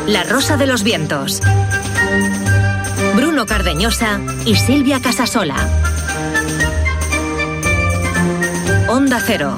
La Rosa de los Vientos. Bruno Cardeñosa y Silvia Casasola. Onda Cero.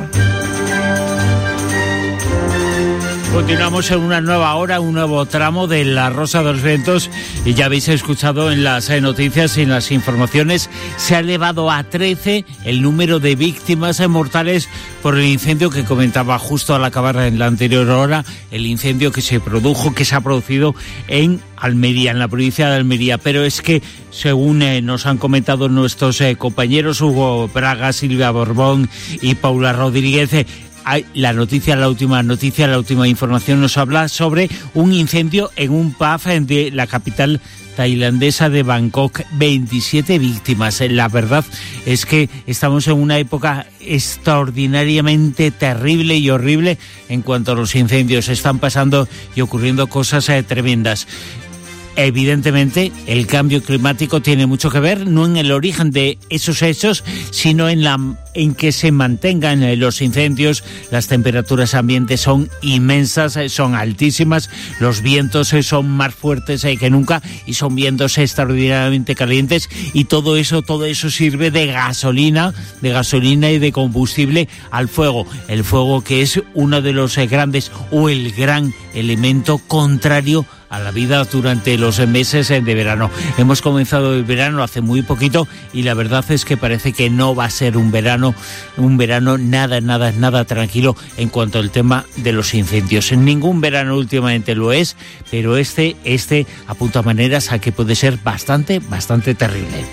Continuamos en una nueva hora, un nuevo tramo de La Rosa de los Vientos, y ya habéis escuchado en las noticias y en las informaciones, se ha elevado a 13 el número de víctimas mortales por el incendio que comentaba justo al acabar en la anterior hora, el incendio que se ha producido en Almería, en la provincia de Almería. Pero es que, según nos han comentado nuestros compañeros Hugo Braga, Silvia Borbón y Paula Rodríguez, la última información nos habla sobre un incendio en un pub de la capital tailandesa de Bangkok, 27 víctimas. La verdad es que estamos en una época extraordinariamente terrible y horrible en cuanto a los incendios. Están pasando y ocurriendo cosas tremendas. Evidentemente, el cambio climático tiene mucho que ver, no en el origen de esos hechos, sino en que se mantengan los incendios. Las temperaturas ambientes son inmensas, son altísimas, los vientos son más fuertes que nunca y son vientos extraordinariamente calientes, y todo eso sirve de gasolina y de combustible al fuego. El fuego, que es uno de los grandes o el gran elemento contrario a la vida durante los meses de verano. Hemos comenzado el verano hace muy poquito y la verdad es que parece que no va a ser un verano nada tranquilo en cuanto al tema de los incendios. Ningún verano últimamente lo es, pero este apunta maneras a que puede ser bastante terrible.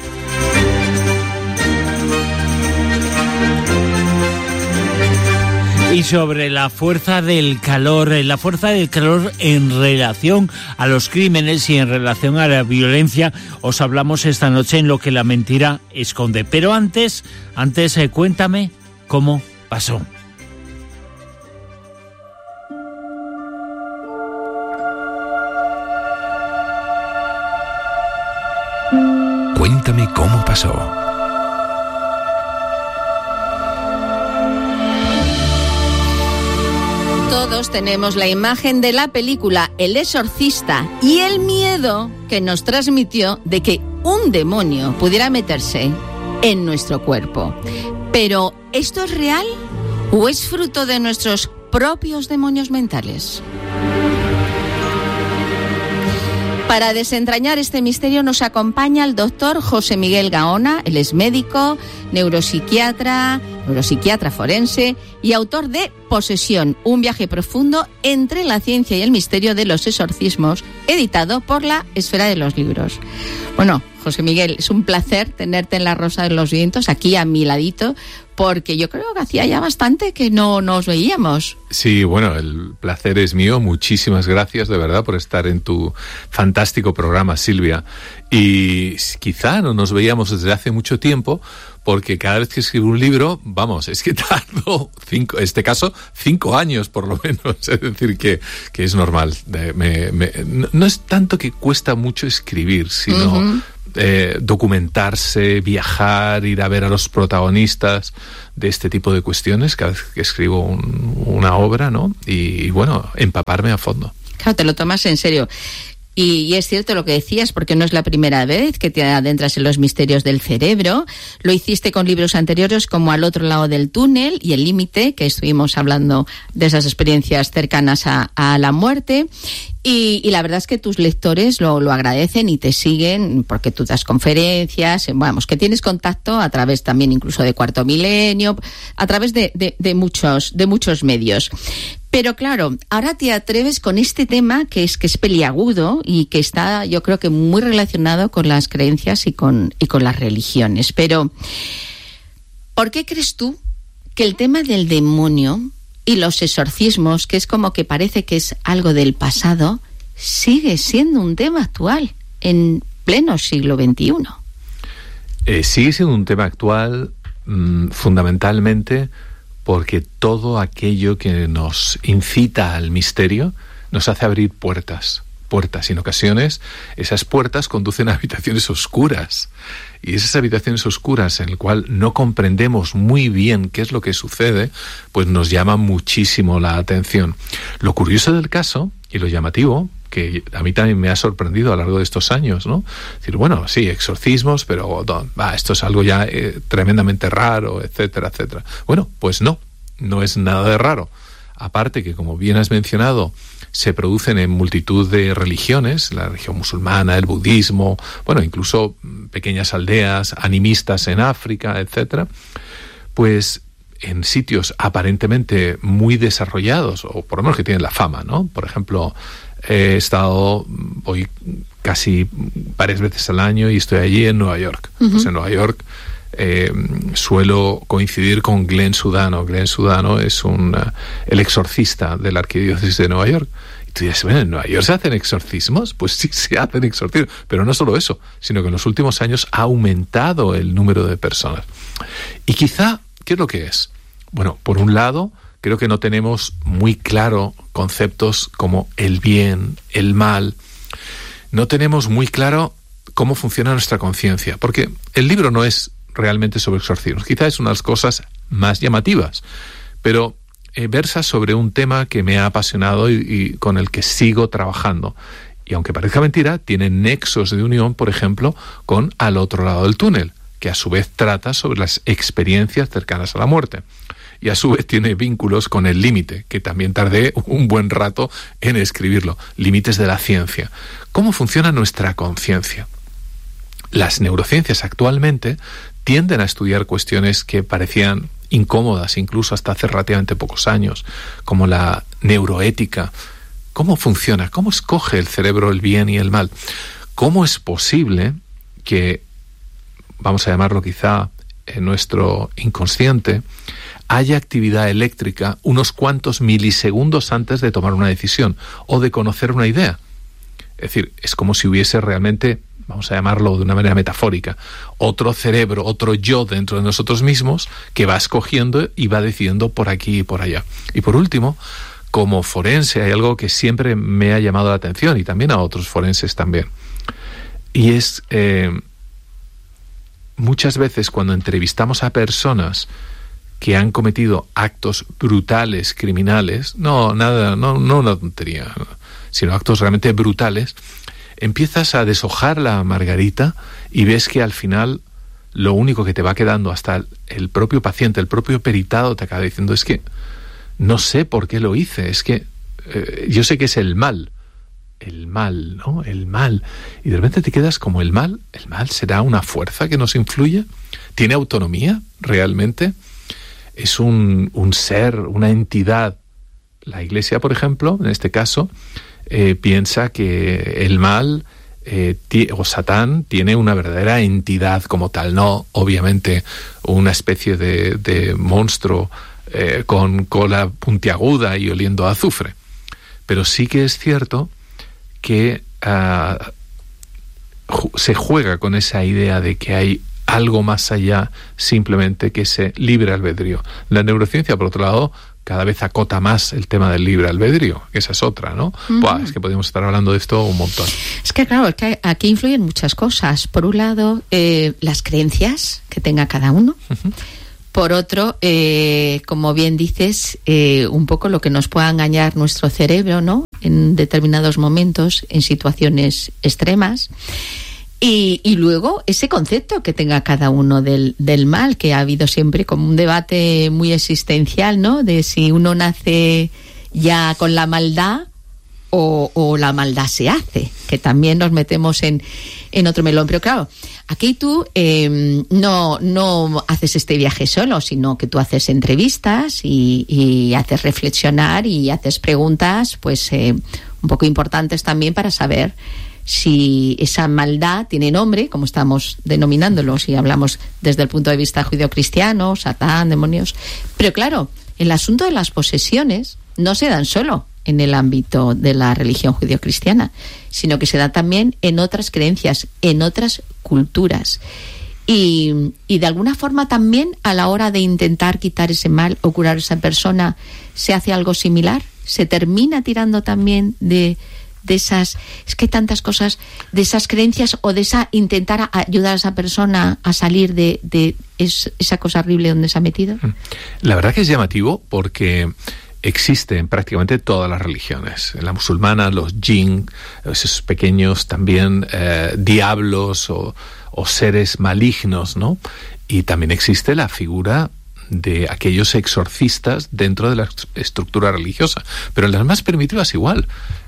Y sobre la fuerza del calor en relación a los crímenes y en relación a la violencia, os hablamos esta noche en Lo que la mentira esconde. Pero antes, cuéntame cómo pasó. Cuéntame cómo pasó. Todos tenemos la imagen de la película El Exorcista y el miedo que nos transmitió de que un demonio pudiera meterse en nuestro cuerpo. Pero, ¿esto es real o es fruto de nuestros propios demonios mentales? Para desentrañar este misterio nos acompaña el doctor José Miguel Gaona. Él es médico, neuropsiquiatra forense y autor de Posesión, un viaje profundo entre la ciencia y el misterio de los exorcismos, editado por la Esfera de los Libros. Bueno, José Miguel, es un placer tenerte en La Rosa de los Vientos, aquí a mi ladito, porque yo creo que hacía ya bastante que no nos veíamos. Sí, bueno, el placer es mío. Muchísimas gracias, de verdad, por estar en tu fantástico programa, Silvia. Y quizá no nos veíamos desde hace mucho tiempo, porque cada vez que escribo un libro, vamos, es que tardo 5 años por lo menos. Es decir, que es normal. No es tanto que cuesta mucho escribir, sino documentarse, viajar, ir a ver a los protagonistas de este tipo de cuestiones cada vez que escribo una obra, ¿no? Y bueno, empaparme a fondo. Claro, te lo tomas en serio. Y es cierto lo que decías, porque no es la primera vez que te adentras en los misterios del cerebro. Lo hiciste con libros anteriores como Al otro lado del túnel y El límite, que estuvimos hablando de esas experiencias cercanas a la muerte. Y la verdad es que tus lectores lo agradecen y te siguen porque tú das conferencias, vamos, que tienes contacto a través también incluso de Cuarto Milenio, a través de muchos medios. Pero claro, ahora te atreves con este tema que es peliagudo y que está, yo creo que muy relacionado con las creencias y con las religiones. Pero, ¿por qué crees tú que el tema del demonio y los exorcismos, que es como que parece que es algo del pasado, sigue siendo un tema actual en pleno siglo XXI? Sigue siendo un tema actual fundamentalmente porque todo aquello que nos incita al misterio nos hace abrir puertas, y en ocasiones esas puertas conducen a habitaciones oscuras, y esas habitaciones oscuras en las cuales no comprendemos muy bien qué es lo que sucede, pues nos llama muchísimo la atención. Lo curioso del caso y lo llamativo, que a mí también me ha sorprendido a lo largo de estos años, ¿no? Es decir, bueno, sí, exorcismos, pero esto es algo ya tremendamente raro, etcétera, etcétera. Bueno, pues no es nada de raro. Aparte que, como bien has mencionado, se producen en multitud de religiones, la religión musulmana, el budismo, bueno, incluso pequeñas aldeas animistas en África, etcétera, pues en sitios aparentemente muy desarrollados, o por lo menos que tienen la fama, ¿no? Por ejemplo, voy casi varias veces al año y estoy allí en Nueva York. Uh-huh. Pues en Nueva York suelo coincidir con Glenn Sudano. Glenn Sudano es el exorcista de la Arquidiócesis de Nueva York. Y tú dices, bueno, ¿en Nueva York se hacen exorcismos? Pues sí, se hacen exorcismos. Pero no solo eso, sino que en los últimos años ha aumentado el número de personas. Y quizá, ¿qué es lo que es? Bueno, por un lado, creo que no tenemos muy claro conceptos como el bien, el mal. No tenemos muy claro cómo funciona nuestra conciencia, porque el libro no es realmente sobre exorcismos. Quizá es una de las cosas más llamativas, pero versa sobre un tema que me ha apasionado y con el que sigo trabajando. Y aunque parezca mentira, tiene nexos de unión, por ejemplo, con Al otro lado del túnel, que a su vez trata sobre las experiencias cercanas a la muerte. Y a su vez tiene vínculos con El límite, que también tardé un buen rato en escribirlo. Límites de la ciencia. ¿Cómo funciona nuestra conciencia? Las neurociencias actualmente tienden a estudiar cuestiones que parecían incómodas, incluso hasta hace relativamente pocos años, como la neuroética. ¿Cómo funciona? ¿Cómo escoge el cerebro el bien y el mal? ¿Cómo es posible que, vamos a llamarlo quizá en nuestro inconsciente, haya actividad eléctrica unos cuantos milisegundos antes de tomar una decisión o de conocer una idea? Es decir, es como si hubiese realmente, vamos a llamarlo de una manera metafórica, otro cerebro, otro yo dentro de nosotros mismos que va escogiendo y va decidiendo por aquí y por allá. Y por último, como forense hay algo que siempre me ha llamado la atención y también a otros forenses también. Y es muchas veces cuando entrevistamos a personas que han cometido actos brutales, criminales, no una tontería, sino actos realmente brutales, empiezas a deshojar la margarita y ves que al final lo único que te va quedando, hasta el propio paciente, el propio peritado te acaba diciendo, es que no sé por qué lo hice, es que yo sé que es el mal, ¿no? El mal. Y de repente te quedas como el mal será una fuerza que nos influye, tiene autonomía realmente, es un ser, una entidad. La Iglesia, por ejemplo, en este caso, piensa que el mal o Satán tiene una verdadera entidad como tal, no obviamente una especie de monstruo con cola puntiaguda y oliendo a azufre. Pero sí que es cierto que se juega con esa idea de que hay algo más allá simplemente que ese libre albedrío. La neurociencia, por otro lado, cada vez acota más el tema del libre albedrío. Esa es otra, ¿no? Uh-huh. Es que podemos estar hablando de esto un montón. Es que claro, aquí influyen muchas cosas. Por un lado, las creencias que tenga cada uno. Uh-huh. Por otro, como bien dices, un poco lo que nos pueda engañar nuestro cerebro, ¿no? En determinados momentos, en situaciones extremas. Y luego ese concepto que tenga cada uno del mal, que ha habido siempre como un debate muy existencial, ¿no? De si uno nace ya con la maldad o la maldad se hace, que también nos metemos en otro melón. Pero claro, aquí tú no haces este viaje solo, sino que tú haces entrevistas y haces reflexionar y haces preguntas pues un poco importantes también para saber si esa maldad tiene nombre, como estamos denominándolo, si hablamos desde el punto de vista judeocristiano, Satán, demonios. Pero claro, el asunto de las posesiones no se dan solo en el ámbito de la religión judeocristiana, sino que se da también en otras creencias, en otras culturas. Y de alguna forma también a la hora de intentar quitar ese mal o curar a esa persona, ¿se hace algo similar? ¿Se termina tirando también de esas, es que hay tantas cosas, de esas creencias o de esa intentar ayudar a esa persona a salir de esa cosa horrible donde se ha metido? La verdad que es llamativo porque existe en prácticamente todas las religiones. En la musulmana, los jinn, esos pequeños también diablos o seres malignos, ¿no? Y también existe la figura de aquellos exorcistas dentro de la estructura religiosa. Pero en las más primitivas igual.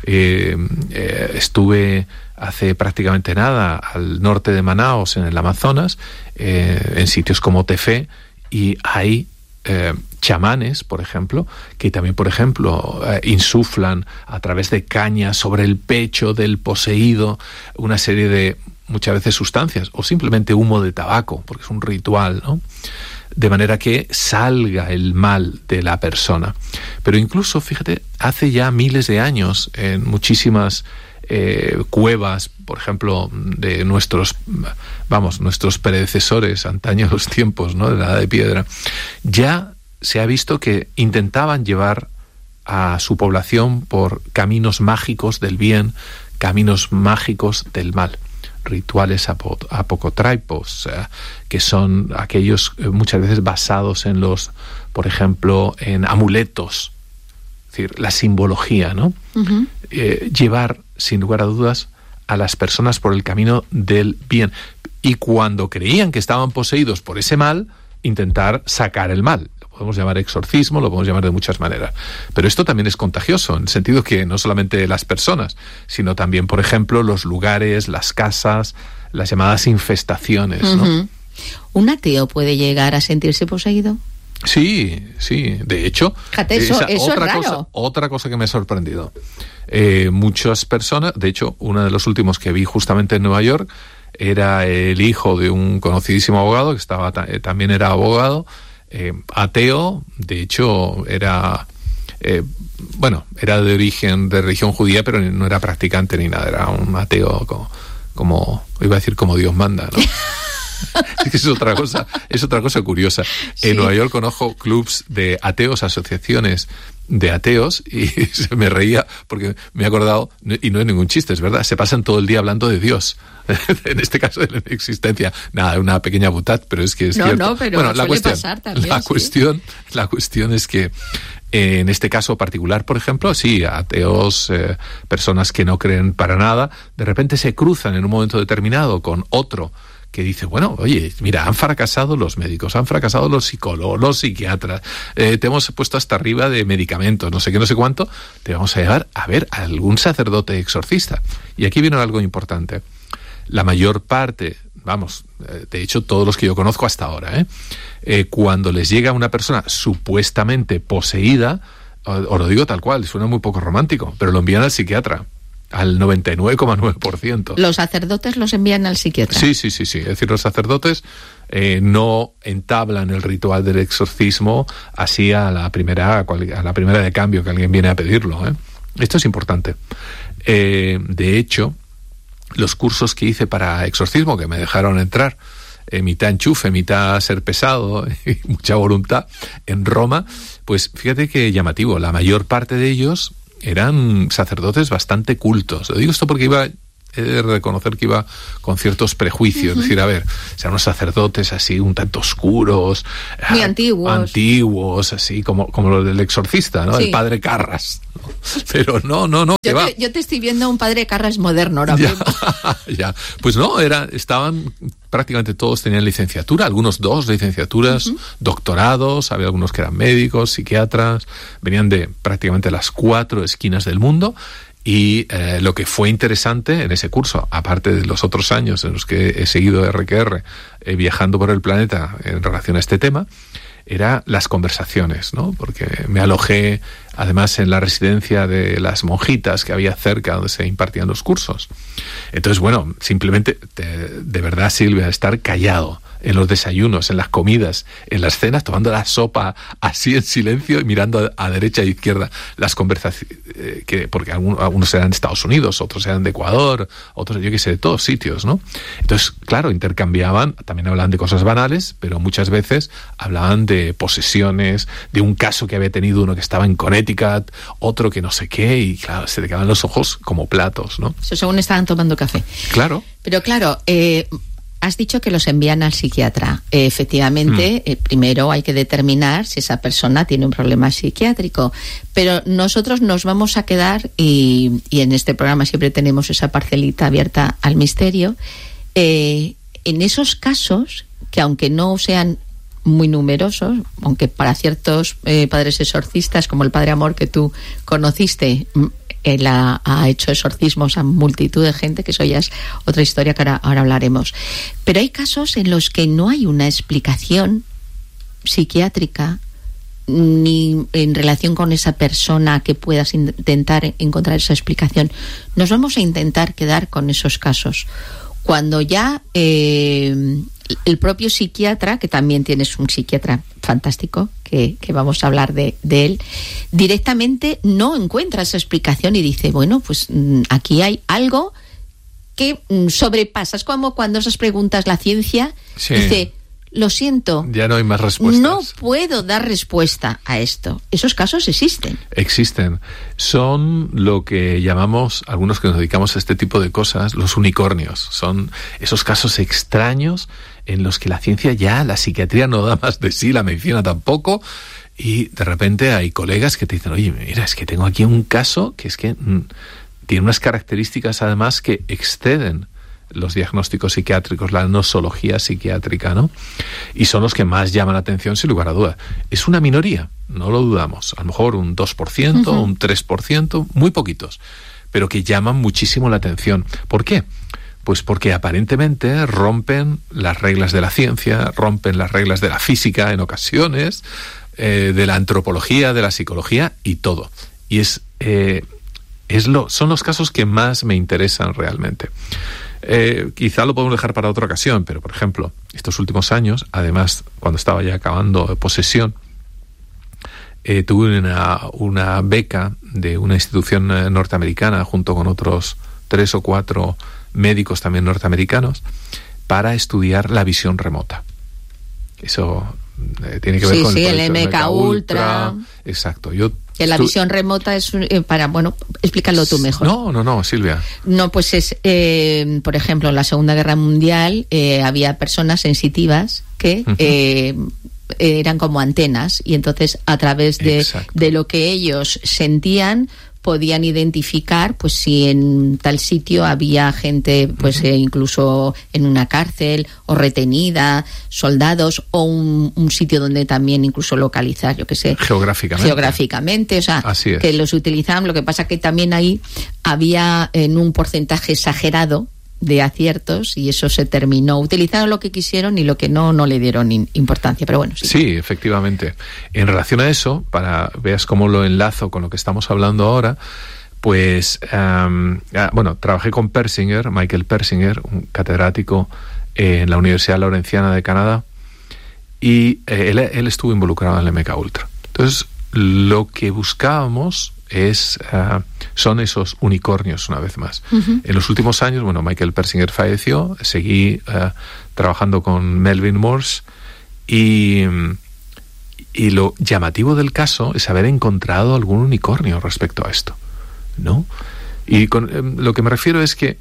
Estuve hace prácticamente nada al norte de Manaos, en el Amazonas, en sitios como Tefé, y hay chamanes, por ejemplo, que también, por ejemplo, insuflan a través de cañas sobre el pecho del poseído una serie de, muchas veces, sustancias, o simplemente humo de tabaco, porque es un ritual, ¿no? De manera que salga el mal de la persona. Pero incluso, fíjate, hace ya miles de años, en muchísimas cuevas, por ejemplo, de nuestros predecesores, antaño los tiempos, ¿no?, de la Edad de Piedra, ya se ha visto que intentaban llevar a su población por caminos mágicos del bien, caminos mágicos del mal. Rituales apocotraipos, que son aquellos muchas veces basados en por ejemplo, en amuletos, es decir, la simbología, ¿no? Uh-huh. Llevar, sin lugar a dudas, a las personas por el camino del bien. Y cuando creían que estaban poseídos por ese mal, intentar sacar el mal. Lo podemos llamar exorcismo, lo podemos llamar de muchas maneras. Pero esto también es contagioso, en el sentido que no solamente las personas, sino también, por ejemplo, los lugares, las casas, las llamadas infestaciones, ¿no? Uh-huh. ¿Un ateo puede llegar a sentirse poseído? Sí. De hecho, fíjate, eso es raro. Otra cosa que me ha sorprendido. Muchas personas, de hecho, uno de los últimos que vi justamente en Nueva York era el hijo de un conocidísimo abogado, que también era abogado, ateo. De hecho, era de religión judía, pero no era practicante ni nada, era un ateo como iba a decir, como Dios manda, ¿no? Es otra cosa curiosa. Sí. En Nueva York conozco clubs de ateos, asociaciones de ateos, y se me reía porque me he acordado, y no es ningún chiste, es verdad, se pasan todo el día hablando de Dios, en este caso de la existencia. Nada, una pequeña butad, pero es que es cierto. No, pero bueno, suele pasar también. La cuestión es que en este caso particular, por ejemplo, sí, ateos, personas que no creen para nada, de repente se cruzan en un momento determinado con otro que dice, bueno, oye, mira, han fracasado los médicos, han fracasado los psicólogos, los psiquiatras, te hemos puesto hasta arriba de medicamentos, no sé qué, no sé cuánto, te vamos a llevar a ver a algún sacerdote exorcista. Y aquí viene algo importante. La mayor parte, de hecho todos los que yo conozco hasta ahora, cuando les llega una persona supuestamente poseída, os lo digo tal cual, suena muy poco romántico, pero lo envían al psiquiatra. Al 99,9%. ¿Los sacerdotes los envían al psiquiatra? Sí. Es decir, los sacerdotes no entablan el ritual del exorcismo así a la primera de cambio que alguien viene a pedirlo. Esto es importante. De hecho, los cursos que hice para exorcismo, que me dejaron entrar, mitad enchufe, mitad ser pesado y mucha voluntad, en Roma, pues fíjate qué llamativo, la mayor parte de ellos eran sacerdotes bastante cultos. Lo digo esto porque he de reconocer que iba con ciertos prejuicios. Uh-huh. Es decir, a ver, eran unos sacerdotes así un tanto oscuros, muy antiguos, así como los del exorcista, ¿no? Sí. El padre Carras, ¿no? Pero no. Yo te estoy viendo un padre Carras moderno ahora mismo. Ya. Pues no, estaban prácticamente todos, tenían licenciatura, algunos 2 licenciaturas, uh-huh, doctorados, había algunos que eran médicos, psiquiatras, venían de prácticamente las 4 esquinas del mundo. Y lo que fue interesante en ese curso, aparte de los otros años en los que he seguido RQR viajando por el planeta en relación a este tema, era las conversaciones, ¿no? Porque me alojé además en la residencia de las monjitas que había cerca donde se impartían los cursos. Entonces, bueno, simplemente, de verdad, Silvia, estar callado en los desayunos, en las comidas, en las cenas, tomando la sopa así en silencio y mirando a derecha e izquierda las conversaciones, porque algunos eran de Estados Unidos, otros eran de Ecuador, otros, yo qué sé, de todos sitios, ¿no? Entonces, claro, intercambiaban, también hablaban de cosas banales, pero muchas veces hablaban de posesiones, de un caso que había tenido uno que estaba en Connecticut, otro que no sé qué, y claro, se te quedaban los ojos como platos, ¿no? Eso según estaban tomando café. Claro. Pero claro, has dicho que los envían al psiquiatra. Efectivamente, primero hay que determinar si esa persona tiene un problema psiquiátrico. Pero nosotros nos vamos a quedar, y en este programa siempre tenemos esa parcelita abierta al misterio, en esos casos que, aunque no sean muy numerosos, aunque para ciertos padres exorcistas, como el Padre Amor que tú conociste, él ha hecho exorcismos a multitud de gente, que eso ya es otra historia que ahora hablaremos. Pero hay casos en los que no hay una explicación psiquiátrica ni en relación con esa persona que puedas intentar encontrar esa explicación. Nos vamos a intentar quedar con esos casos. Cuando ya el propio psiquiatra, que también tienes un psiquiatra fantástico, que vamos a hablar de él, directamente no encuentra esa explicación y dice, bueno, pues aquí hay algo que sobrepasa. Es como cuando esas preguntas la ciencia, sí, dice, lo siento, ya no hay más respuestas. No puedo dar respuesta a esto. Esos casos existen. Existen. Son lo que llamamos, algunos que nos dedicamos a este tipo de cosas, los unicornios. Son esos casos extraños en los que la ciencia ya, la psiquiatría no da más de sí, la medicina tampoco, y de repente hay colegas que te dicen, oye, mira, es que tengo aquí un caso que es que tiene unas características además que exceden los diagnósticos psiquiátricos, la nosología psiquiátrica, ¿no? Y son los que más llaman la atención, sin lugar a duda. Es una minoría, no lo dudamos. A lo mejor un 2%, un 3%, muy poquitos, pero que llaman muchísimo la atención. ¿Por qué? Pues porque aparentemente rompen las reglas de la ciencia, rompen las reglas de la física en ocasiones, de la antropología, de la psicología y todo. Y son los casos que más me interesan realmente. Quizá lo podemos dejar para otra ocasión, pero por ejemplo, estos últimos años, además, cuando estaba ya acabando posesión, tuve una beca de una institución norteamericana junto con otros 3 o 4 médicos también norteamericanos para estudiar la visión remota. Eso tiene que ver con el MK Ultra. Exacto. Que la visión remota es explícalo tú mejor. No, Silvia. No, pues es, por ejemplo, en la Segunda Guerra Mundial había personas sensitivas que eran como antenas, y entonces a través de lo que ellos sentían podían identificar pues si en tal sitio había gente pues incluso en una cárcel o retenida, soldados, o un sitio donde también incluso localizar, yo qué sé, geográficamente, o sea, que los utilizaban. Lo que pasa que también ahí había en un porcentaje exagerado de aciertos, y eso se terminó. Utilizaron lo que quisieron y lo que no le dieron importancia, pero bueno. Sí, efectivamente. En relación a eso, para veas cómo lo enlazo con lo que estamos hablando ahora, pues, trabajé con Persinger, Michael Persinger, un catedrático en la Universidad Lawrenciana de Canadá, y él estuvo involucrado en el MK Ultra. Entonces, lo que buscábamos son esos unicornios, una vez más. En los últimos años, Michael Persinger falleció, seguí trabajando con Melvin Morse, y lo llamativo del caso es haber encontrado algún unicornio respecto a esto, ¿no? Y lo que me refiero es que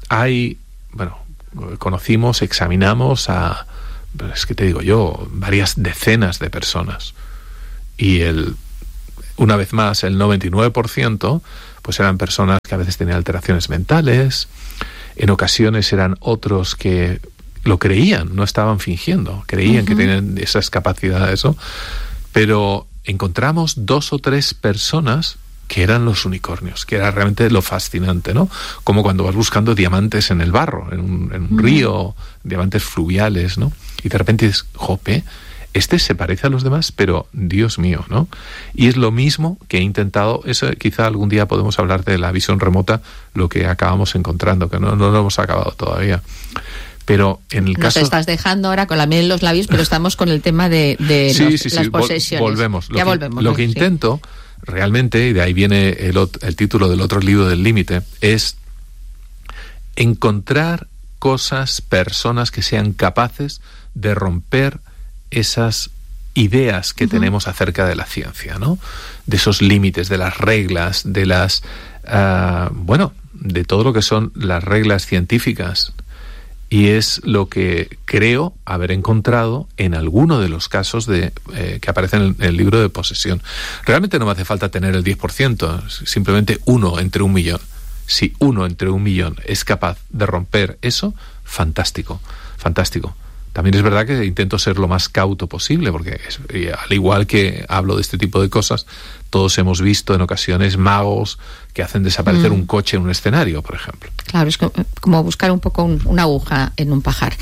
conocimos, examinamos es que te digo yo, varias decenas de personas, y una vez más, el 99% pues eran personas que a veces tenían alteraciones mentales, en ocasiones eran otros que lo creían, no estaban fingiendo, creían que tenían esas capacidades, ¿no? Pero encontramos 2 o 3 personas que eran los unicornios, que era realmente lo fascinante, ¿no? Como cuando vas buscando diamantes en el barro, en un río, diamantes fluviales, ¿no? Y de repente dices, jope, este se parece a los demás, pero Dios mío, ¿no? Y es lo mismo que he intentado, eso quizá algún día podemos hablar de la visión remota, lo que acabamos encontrando, que no lo hemos acabado todavía. Pero en el caso... Nos estás dejando ahora con la miel en los labios, pero estamos con el tema de las posesiones. Volvemos. Lo que intento realmente, y de ahí viene el título del otro libro, del límite, es encontrar cosas, personas que sean capaces de romper esas ideas que tenemos acerca de la ciencia, ¿no? De esos límites, de las reglas, de las... de todo lo que son las reglas científicas. Y es lo que creo haber encontrado en alguno de los casos que aparecen en el libro de posesión. Realmente no me hace falta tener el 10%, simplemente 1 entre 1 millón. Si 1 entre 1 millón es capaz de romper eso, fantástico, fantástico. También es verdad que intento ser lo más cauto posible, porque al igual que hablo de este tipo de cosas, todos hemos visto en ocasiones magos que hacen desaparecer un coche en un escenario, por ejemplo. Claro, es como buscar un poco una aguja en un pajar.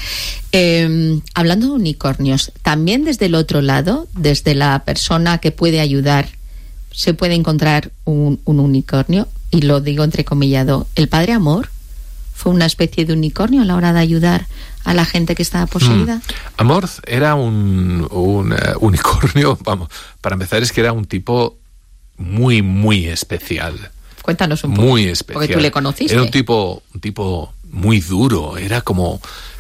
Hablando de unicornios, también desde el otro lado, desde la persona que puede ayudar, se puede encontrar un unicornio, y lo digo entrecomillado. ¿El Padre Amor fue una especie de unicornio a la hora de ayudar a la gente que estaba poseída? Amor era un unicornio, vamos, para empezar es que era un tipo muy, muy especial. Cuéntanos un poco. Muy especial. Porque tú le conociste. Era un tipo muy duro, era como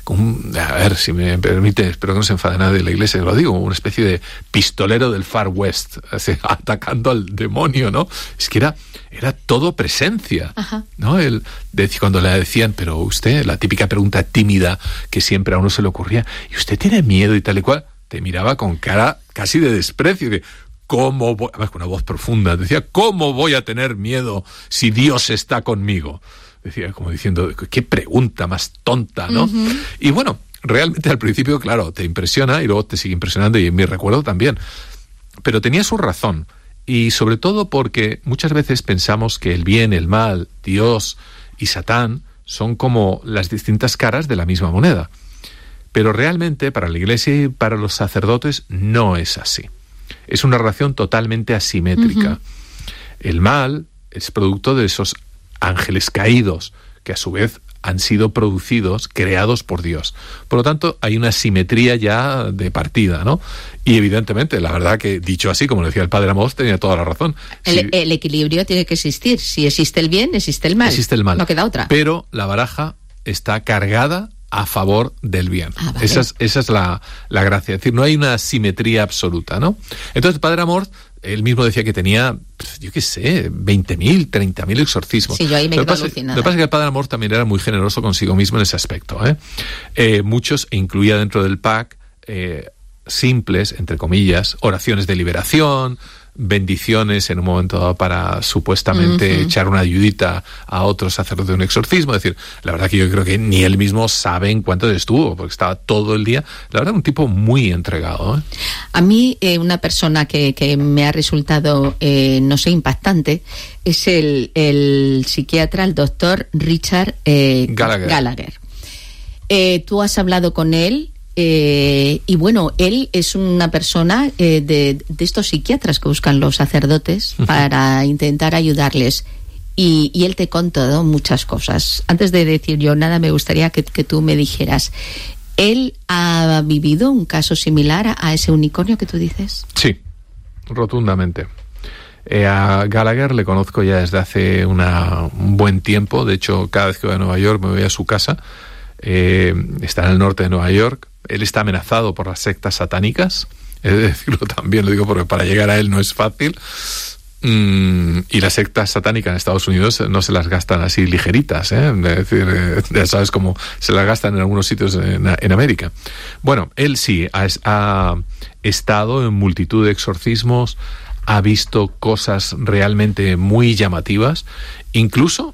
a ver, si me permite, espero que no se enfade nadie de la iglesia, que lo digo, una especie de pistolero del Far West, así, atacando al demonio, ¿no? Es que era todo presencia. Ajá. ¿No? Cuando le decían, pero usted, la típica pregunta tímida que siempre a uno se le ocurría, ¿y usted tiene miedo y tal y cual? Te miraba con cara casi de desprecio, de ¿cómo voy? Además, con una voz profunda, decía, ¿cómo voy a tener miedo si Dios está conmigo? Decía, como diciendo, qué pregunta más tonta, ¿no? Uh-huh. Y bueno, realmente al principio, claro, te impresiona y luego te sigue impresionando, y en mi recuerdo también. Pero tenía su razón, y sobre todo porque muchas veces pensamos que el bien, el mal, Dios y Satán son como las distintas caras de la misma moneda. Pero realmente para la Iglesia y para los sacerdotes no es así. Es una relación totalmente asimétrica. Uh-huh. El mal es producto de esos ángeles caídos, que a su vez han sido producidos, creados por Dios. Por lo tanto, hay una simetría ya de partida, ¿no? Y evidentemente, la verdad que, dicho así, como lo decía el Padre Amós, tenía toda la razón. El equilibrio tiene que existir. Si existe el bien, existe el mal. Existe el mal. No queda otra. Pero la baraja está cargada a favor del bien. Ah, vale. Esa es la gracia. Es decir, no hay una simetría absoluta, ¿no? Entonces, el Padre Amós, él mismo decía que tenía, yo qué sé, 20.000, 30.000 exorcismos. Sí, yo ahí me quedo alucinada. Lo que pasa es que el Padre Amor también era muy generoso consigo mismo en ese aspecto, ¿eh? Muchos incluía dentro del pack simples, entre comillas, oraciones de liberación, bendiciones en un momento dado para supuestamente echar una ayudita a otro sacerdote de un exorcismo. Es decir, la verdad que yo creo que ni él mismo sabe en cuánto estuvo, porque estaba todo el día. La verdad, un tipo muy entregado, ¿eh? A mí, una persona que me ha resultado, no sé, impactante, es el psiquiatra, el doctor Richard Gallagher. Tú has hablado con él. Y bueno, él es una persona de estos psiquiatras que buscan los sacerdotes para intentar ayudarles, y él te contó muchas cosas. Antes de decir yo nada, me gustaría que tú me dijeras, ¿él ha vivido un caso similar a ese unicornio que tú dices? Sí, rotundamente. A Gallagher le conozco ya desde hace un buen tiempo. De hecho, cada vez que voy a Nueva York me voy a su casa. Está en el norte de Nueva York. Él está amenazado por las sectas satánicas, es decirlo también, lo digo porque para llegar a él no es fácil, y las sectas satánicas en Estados Unidos no se las gastan así ligeritas, ¿eh? Es decir, ya sabes cómo se las gastan en algunos sitios en América. Bueno, él sí ha estado en multitud de exorcismos, ha visto cosas realmente muy llamativas, incluso